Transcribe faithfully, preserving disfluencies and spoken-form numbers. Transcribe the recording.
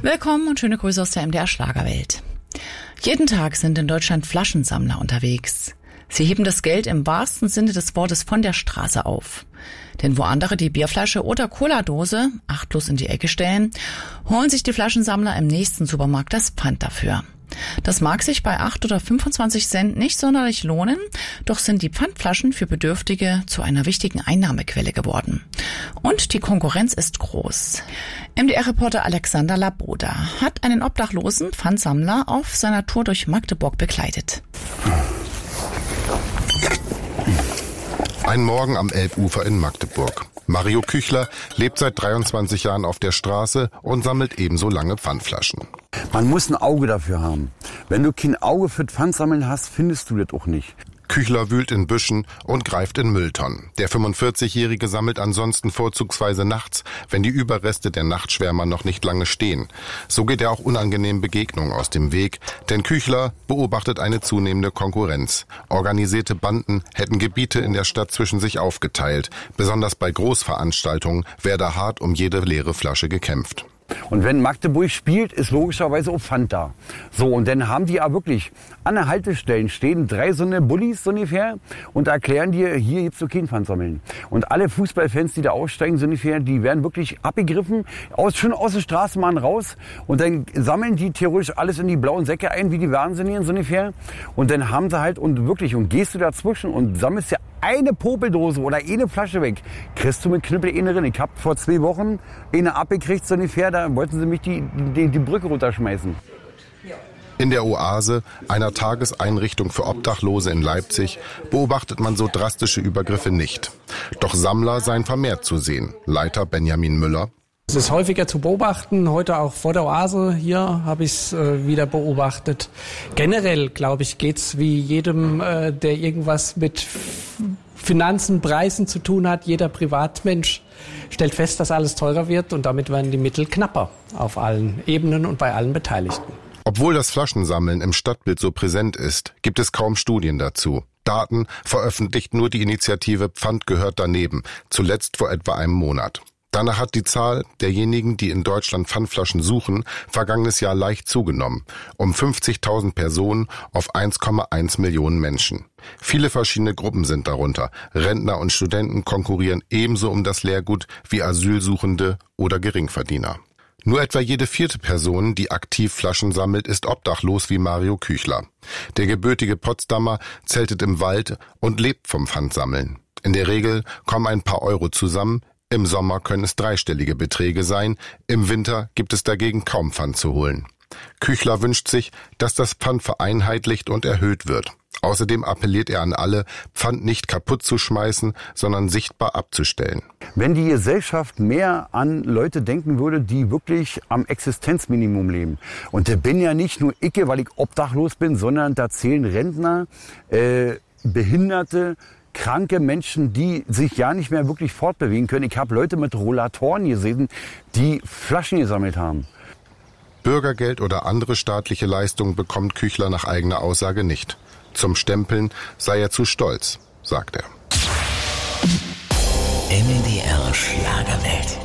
Willkommen und schöne Grüße aus der M D R Schlagerwelt. Jeden Tag sind in Deutschland Flaschensammler unterwegs. Sie heben das Geld im wahrsten Sinne des Wortes von der Straße auf. Denn wo andere die Bierflasche oder Cola-Dose achtlos in die Ecke stellen, holen sich die Flaschensammler im nächsten Supermarkt das Pfand dafür. Das mag sich bei acht oder fünfundzwanzig Cent nicht sonderlich lohnen, doch sind die Pfandflaschen für Bedürftige zu einer wichtigen Einnahmequelle geworden. Und die Konkurrenz ist groß. M D R-Reporter Alexander Laboda hat einen obdachlosen Pfandsammler auf seiner Tour durch Magdeburg begleitet. Ein Morgen am Elbufer in Magdeburg. Mario Küchler lebt seit dreiundzwanzig Jahren auf der Straße und sammelt ebenso lange Pfandflaschen. Man muss ein Auge dafür haben. Wenn du kein Auge für Pfandsammeln hast, findest du das auch nicht. Küchler wühlt in Büschen und greift in Mülltonnen. Der fünfundvierzigjährige sammelt ansonsten vorzugsweise nachts, wenn die Überreste der Nachtschwärmer noch nicht lange stehen. So geht er auch unangenehmen Begegnungen aus dem Weg, denn Küchler beobachtet eine zunehmende Konkurrenz. Organisierte Banden hätten Gebiete in der Stadt zwischen sich aufgeteilt. Besonders bei Großveranstaltungen werde hart um jede leere Flasche gekämpft. Und wenn Magdeburg spielt, ist logischerweise auch Pfand da. So, und dann haben die ja wirklich an der Haltestellen stehen drei so eine Bullis so ungefähr und erklären dir, hier gibt's so kein Pfand sammeln. Und alle Fußballfans, die da aussteigen, so ungefähr, die werden wirklich abgegriffen, aus, schon aus der Straßenbahn raus und dann sammeln die theoretisch alles in die blauen Säcke ein, wie die Wahnsinnigen so ungefähr. Und dann haben sie halt, und wirklich, und gehst du dazwischen und sammelst ja eine Popeldose oder eine Flasche weg, kriegst du mit Knüppel eine drin. Ich hab vor zwei Wochen eine abgekriegt, so ungefähr, da wollten sie mich die, die, die Brücke runterschmeißen. In der Oase, einer Tageseinrichtung für Obdachlose in Leipzig, beobachtet man so drastische Übergriffe nicht. Doch Sammler seien vermehrt zu sehen. Leiter Benjamin Müller. Es ist häufiger zu beobachten, heute auch vor der Oase hier habe ich es äh, wieder beobachtet. Generell, glaube ich, geht's wie jedem, äh, der irgendwas mit Finanzen, Preisen zu tun hat, jeder Privatmensch stellt fest, dass alles teurer wird und damit werden die Mittel knapper auf allen Ebenen und bei allen Beteiligten. Obwohl das Flaschensammeln im Stadtbild so präsent ist, gibt es kaum Studien dazu. Daten veröffentlicht nur die Initiative Pfand gehört daneben, zuletzt vor etwa einem Monat. Danach hat die Zahl derjenigen, die in Deutschland Pfandflaschen suchen, vergangenes Jahr leicht zugenommen, um fünfzigtausend Personen auf eins Komma eins Millionen Menschen. Viele verschiedene Gruppen sind darunter. Rentner und Studenten konkurrieren ebenso um das Leergut wie Asylsuchende oder Geringverdiener. Nur etwa jede vierte Person, die aktiv Flaschen sammelt, ist obdachlos wie Mario Küchler. Der gebürtige Potsdamer zeltet im Wald und lebt vom Pfandsammeln. In der Regel kommen ein paar Euro zusammen. Im Sommer können es dreistellige Beträge sein, im Winter gibt es dagegen kaum Pfand zu holen. Küchler wünscht sich, dass das Pfand vereinheitlicht und erhöht wird. Außerdem appelliert er an alle, Pfand nicht kaputt zu schmeißen, sondern sichtbar abzustellen. Wenn die Gesellschaft mehr an Leute denken würde, die wirklich am Existenzminimum leben. Und da bin ja nicht nur ich, weil ich obdachlos bin, sondern da zählen Rentner, äh, Behinderte, kranke Menschen, die sich ja nicht mehr wirklich fortbewegen können. Ich habe Leute mit Rollatoren gesehen, die Flaschen gesammelt haben. Bürgergeld oder andere staatliche Leistungen bekommt Küchler nach eigener Aussage nicht. Zum Stempeln sei er zu stolz, sagt er. M D R Schlagerwelt.